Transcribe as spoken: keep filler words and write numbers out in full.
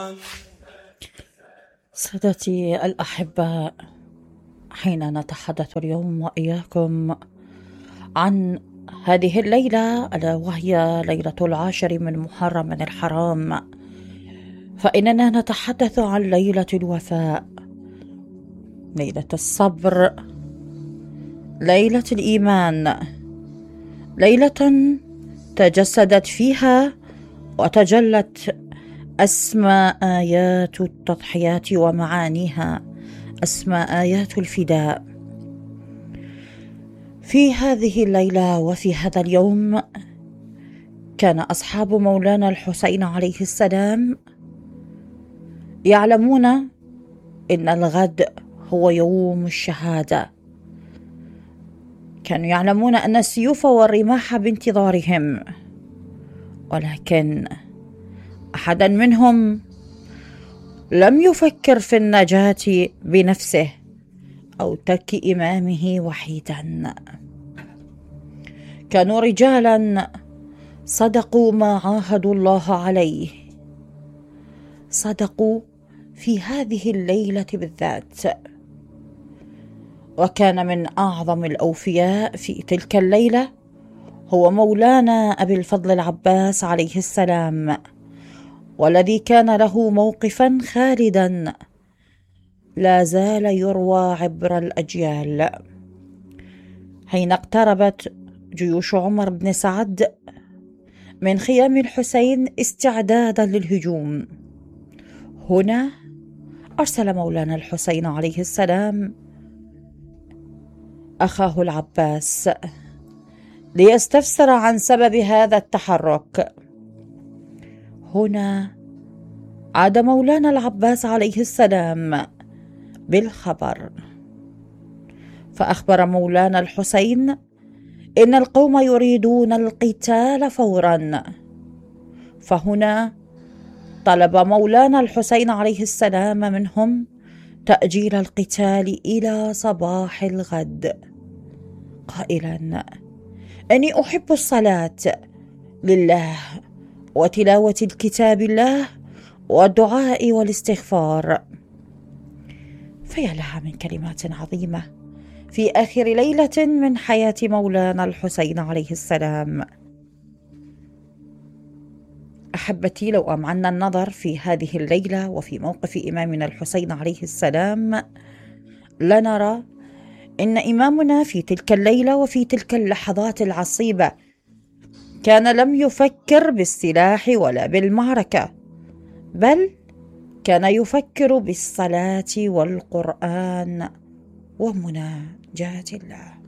سادتي الأحباء، حين نتحدث اليوم وإياكم عن هذه الليلة ألا وهي ليلة العاشر من محرم الحرام، فإننا نتحدث عن ليلة الوفاء، ليلة الصبر، ليلة الإيمان، ليلة تجسدت فيها وتجلت أسمى آيات التضحيات ومعانيها، أسمى آيات الفداء. في هذه الليلة وفي هذا اليوم كان أصحاب مولانا الحسين عليه السلام يعلمون إن الغد هو يوم الشهادة، كانوا يعلمون أن السيوف والرماح بانتظارهم، ولكن أحدا منهم لم يفكر في النجاة بنفسه أو ترك إمامه وحيدا. كانوا رجالا صدقوا ما عاهدوا الله عليه، صدقوا في هذه الليلة بالذات، وكان من أعظم الأوفياء في تلك الليلة هو مولانا أبي الفضل العباس عليه السلام، والذي كان له موقفا خالدا لا زال يروى عبر الأجيال. حين اقتربت جيوش عمر بن سعد من خيام الحسين استعدادا للهجوم، هنا أرسل مولانا الحسين عليه السلام أخاه العباس ليستفسر عن سبب هذا التحرك. هنا عاد مولانا العباس عليه السلام بالخبر، فأخبر مولانا الحسين إن القوم يريدون القتال فورا. فهنا طلب مولانا الحسين عليه السلام منهم تأجيل القتال إلى صباح الغد، قائلا: إني أحب الصلاة لله وتلاوة الكتاب الله والدعاء والاستغفار. فيا لها من كلمات عظيمة في آخر ليلة من حياة مولانا الحسين عليه السلام. أحبتي، لو أمعنا النظر في هذه الليلة وفي موقف إمامنا الحسين عليه السلام لنرى إن إمامنا في تلك الليلة وفي تلك اللحظات العصيبة كان لم يفكر بالسلاح ولا بالمعركة، بل كان يفكر بالصلاة والقرآن ومناجاة الله.